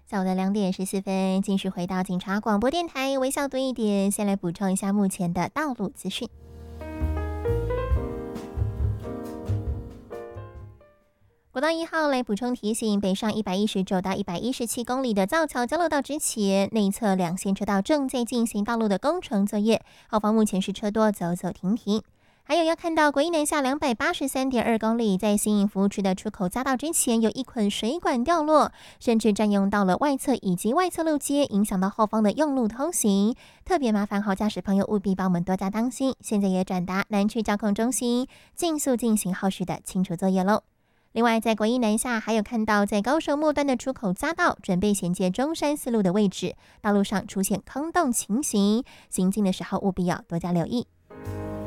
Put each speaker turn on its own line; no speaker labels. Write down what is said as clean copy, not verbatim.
下午的2点14分，继续回到警察广播电台，微笑多一点。先来补充一下目前的道路资讯。国道1号来补充提醒，北上119到117公里的造桥交流道之前，内侧2线车道正在进行道路的工程作业，后方目前是车多，走走停停。还有要看到国一南下283.2公里，在新营服务区的出口匝道之前，有一捆水管掉落，甚至占用到了外侧以及外侧路街，影响到后方的用路通行。特别麻烦好驾驶朋友务必帮我们多加当心。现在也转达南区交控中心，尽速进行后续的清除作业喽。另外，在国一南下还有看到在高雄末端的出口匝道，准备衔接中山4路的位置，道路上出现坑洞情形，行进的时候务必要多加留意。